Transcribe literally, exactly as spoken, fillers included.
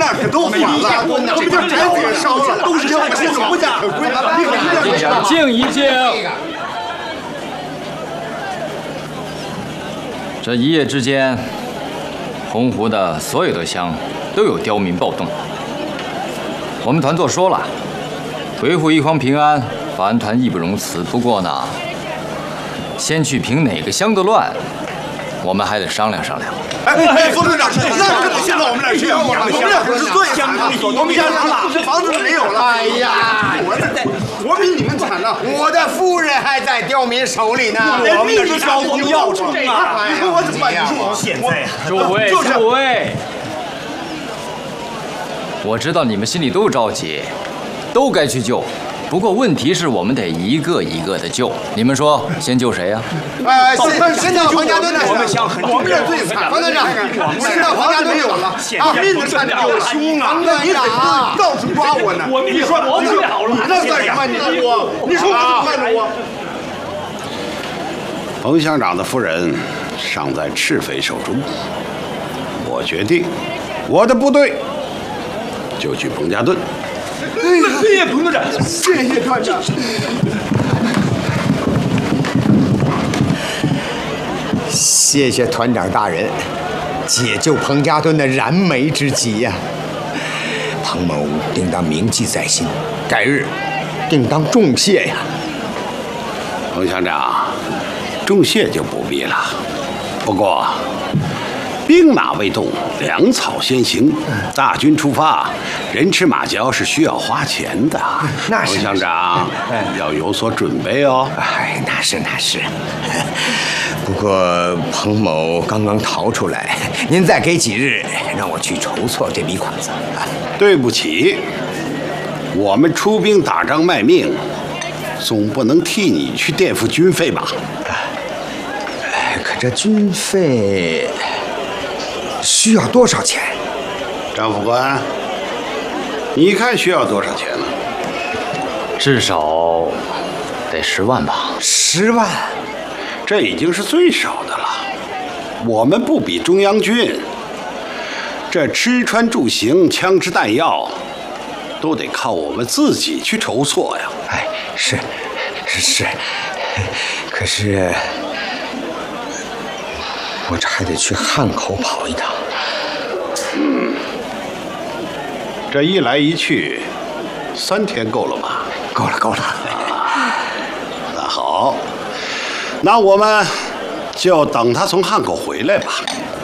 那可都反了，我们这宅子也烧了，都是这国家可归了。 静一静。这一夜之间，洪湖的所有的乡都有刁民暴动。我们团座说了，维护一方平安，保安团义不容辞。不过呢，先去平哪个乡的乱，我们还得商量商量。 哎哎，副队长，那可不行了，我们俩去，我们俩可是最惨的，我们家了，这房子都没有了。 哎呀， 我这我比你们惨呢， 我的夫人还在刁民手里呢。 我们是交通要冲啊！你说我怎么办？你说我现在诸位，诸位，我知道你们心里都着急，都该去救。不过问题是我们得一个一个的救。你们说先救谁呀？ 哎，先先到黄家墩那是。 我们乡很，我们这最惨。 黄队长，先到黄家墩有了。 啊，命的差点有凶啊！你怎么到处抓我呢？你说我不了了，你那算什么？你说我，你说我怎么办呢？我。 彭乡长的夫人尚在赤匪手中，我决定，我的部队就去彭家墩。 谢谢彭队长，谢谢团长。 谢谢团长大人，解救彭家墩的燃眉之急呀！彭某定当铭记在心，改日定当重谢呀。 彭乡长，重谢就不必了。不过，兵马未动，粮草先行。大军出发，人吃马嚼是需要花钱的。 那是彭乡长要有所准备哦。 哎，那是那是。不过彭某刚刚逃出来，您再给几日，让我去筹措这笔款子。 对不起，我们出兵打仗卖命，总不能替你去垫付军费吧？ 可这军费需要多少钱？ 张副官，你看需要多少钱呢？ 至少得十万吧。 十万， 这已经是最少的了。我们不比中央军，这吃穿住行、枪支弹药，都得靠我们自己去筹措呀。 哎，是是是，可是我这还得去汉口跑一趟。 嗯，这一来一去，三天够了吧？ 够了，够了。 那好，那我们就等他从汉口回来吧。